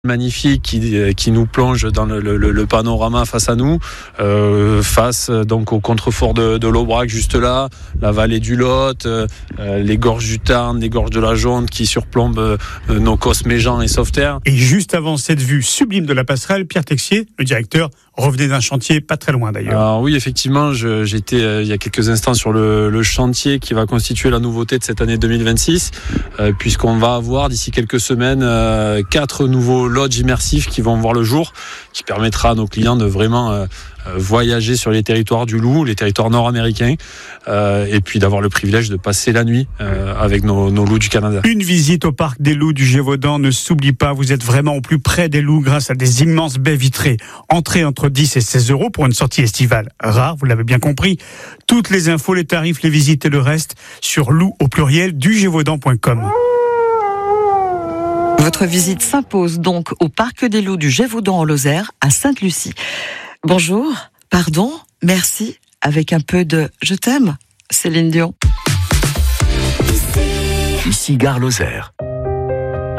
magnifique qui nous plonge dans le panorama face à nous, face donc au contrefort de l'Aubrac juste là, la vallée du Lot, les gorges du Tarn, les gorges de la Jonde qui surplombent nos Cosses, Méjean et Sauveterre. Et juste avant cette vue sublime de la passerelle, Pierre Texier, le directeur, revenait d'un chantier pas très loin d'ailleurs. Alors oui, effectivement, j'étais il y a quelques instants sur le chantier qui va constituer la nouveauté de cette année 2026, puisqu'on va avoir d'ici quelques semaines 4 nouveaux lodges immersifs qui vont voir le jour, qui permettra à nos clients de vraiment voyager sur les territoires du loup, les territoires nord-américains, et puis d'avoir le privilège de passer la nuit avec nos loups du Canada. Une visite au parc des loups du Gévaudan ne s'oublie pas, vous êtes vraiment au plus près des loups grâce à des immenses baies vitrées. Entrée entre 10 et 16 € pour une sortie estivale rare, vous l'avez bien compris. Toutes les infos, les tarifs, les visites et le reste sur loup au pluriel du Gévaudan.com. Votre visite s'impose donc au parc des loups du Gévaudan en Lozère, à Sainte-Lucie. Bonjour, pardon, merci, avec un peu de « je t'aime », Céline Dion. Ici Gare Lozère.